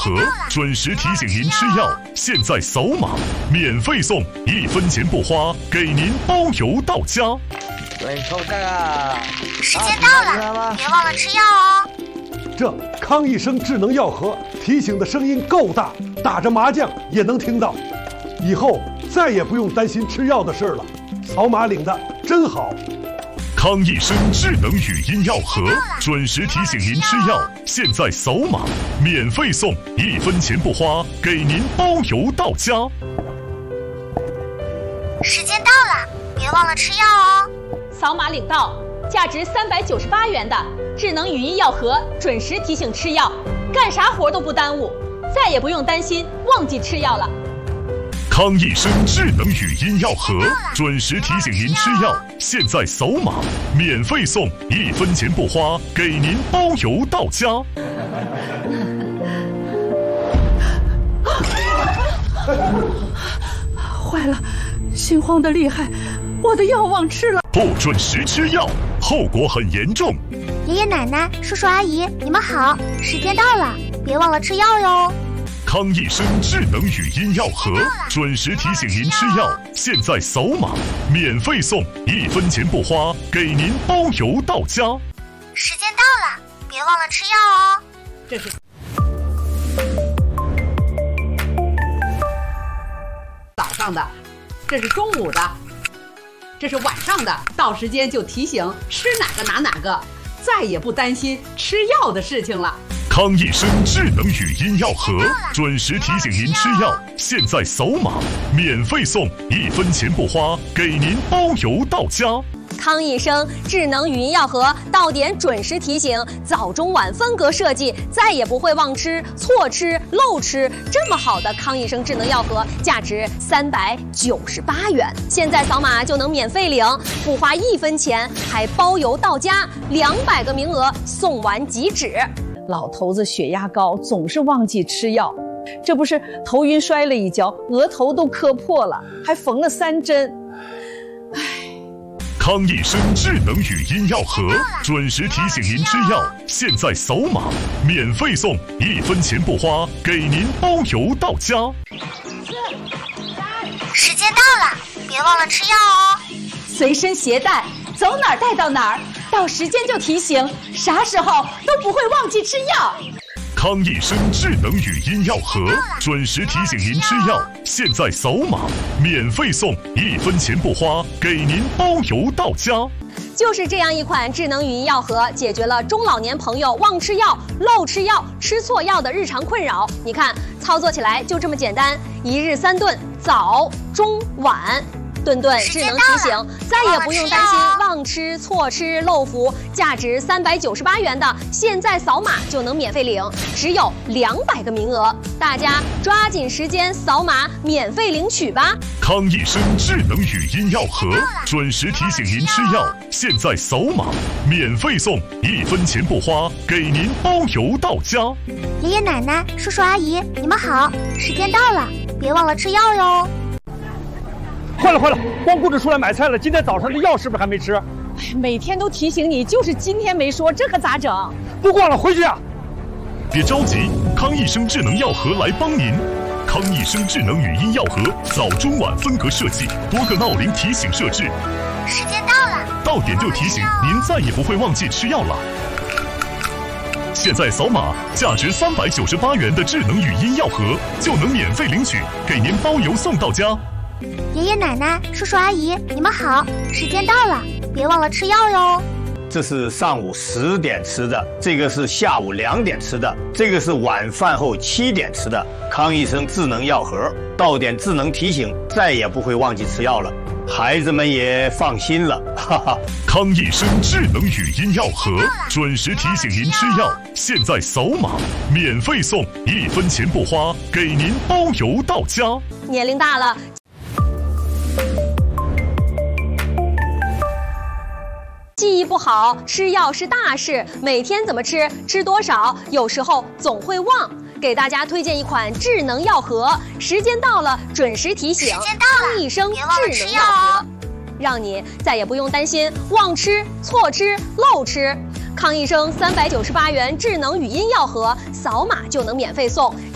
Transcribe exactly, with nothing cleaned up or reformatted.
盒，准时提醒您吃药。现在扫码免费送，一分钱不花，给您包邮到家。 对，扣这个。 时间到了，别忘了吃药哦。 这康益生智能药盒提醒的声音够大，打着麻将也能听到。以后再也不用担心吃药的事了，扫码领的真好。 康益生智能语音药盒，准时提醒您吃药。现在扫码免费送，一分钱不花，给您包邮到家。 时间到了，别忘了吃药哦。 扫码领到，价值三百九十八元的智能语音药盒，准时提醒吃药，干啥活都不耽误，再也不用担心忘记吃药了。 康益生智能语音药盒，准时提醒您吃药。现在扫码免费送，一分钱不花，给您包邮到家。 坏了，心慌得厉害，我的药忘吃了。 不准时吃药，后果很严重。 爷爷奶奶、叔叔阿姨，你们好，时间到了，别忘了吃药哟。 康益生智能语音药盒，准时提醒您吃药。现在扫码免费送，一分钱不花，给您包邮到家。 时间到了，别忘了吃药哦。 这是早上的，这是中午的，这是晚上的，到时间就提醒吃哪个拿哪个，再也不担心吃药的事情了。 康益生智能语音药盒，准时提醒您吃药。现在扫码免费送，一分钱不花，给您包邮到家。 康益生智能语音药盒到点准时提醒，早中晚分隔设计，再也不会忘吃、错吃、漏吃。这么好的康益生智能药盒，价值三百九十八元，现在扫码就能免费领，不花一分钱，还包邮到家，两百个名额，送完即止。 老头子血压高，总是忘记吃药，这不是头晕摔了一跤，额头都磕破了，还缝了三针。唉。 康益生智能语音药盒，准时提醒您吃药。现在扫码免费送，一分钱不花，给您包邮到家。 时间到了，别忘了吃药哦。 随身携带，走哪儿带到哪儿，到时间就提醒，啥时候都不会忘记吃药。 康益生智能语音药盒，准时提醒您吃药。现在扫码免费送，一分钱不花，给您包邮到家。 就是这样一款智能语音药盒，解决了中老年朋友忘吃药、漏吃药、吃错药的日常困扰。你看，操作起来就这么简单，一日三顿，早、中、晚。顿顿智能提醒，再也不用担心忘吃、错吃、漏服。价值三百九十八元的，现在扫码就能免费领，只有两百个名额，大家抓紧时间扫码免费领取吧。 康益生智能语音药盒，准时提醒您吃药。现在扫码免费送，一分钱不花，给您包邮到家。 爷爷奶奶、叔叔阿姨，你们好，时间到了，别忘了吃药哟。 坏了坏了，汪姑子出来买菜了，今天早上的药是不是还没吃？ 每天都提醒你，就是今天没说，这可咋整？ 不逛了，回去啊！ 别着急，康益生智能药盒来帮您。康益生智能语音药盒，早中晚分隔设计，多个闹铃提醒设置。 时间到了， 到点就提醒，您再也不会忘记吃药了。现在扫码，价值三百九十八元的智能语音药盒就能免费领取，给您包邮送到家。 爷爷奶奶、叔叔阿姨，你们好，时间到了，别忘了吃药哟。 这是上午十点吃的，这个是下午两点吃的，这个是晚饭后七点吃的。康益生智能药盒，到点智能提醒，再也不会忘记吃药了，孩子们也放心了，哈哈。 康益生智能语音药盒，准时提醒您吃药。现在扫码免费送，一分钱不花，给您包邮到家。 年龄大了。记忆不好，吃药是大事，每天怎么吃，吃多少，有时候总会忘。给大家推荐一款智能药盒，时间到了准时提醒，康益生智能药盒，让你再也不用担心忘吃、错吃、漏吃。康益生三百九十八元智能语音药盒，扫码就能免费送。